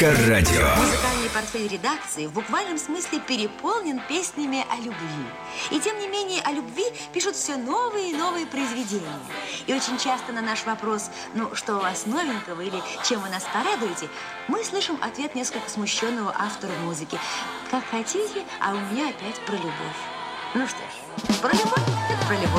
Эльдо.Радио. Музыкальный портфель редакции в буквальном смысле переполнен песнями о любви. И тем не менее о любви пишут все новые и новые произведения. И очень часто на наш вопрос: ну, что у вас новенького или чем вы нас порадуете, мы слышим ответ несколько смущенного автора музыки: как хотите, а у меня опять про любовь. Ну что ж, про любовь – это про любовь.